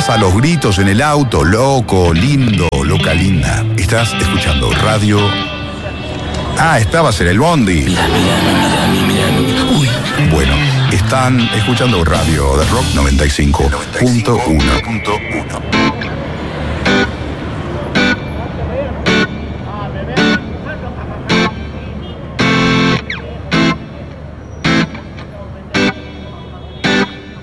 estás a los gritos en el auto, loco, lindo, loca, linda. Estás escuchando radio. Ah, estabas en el bondi. Mira. Uy. Bueno, están escuchando radio de Rock 95.1.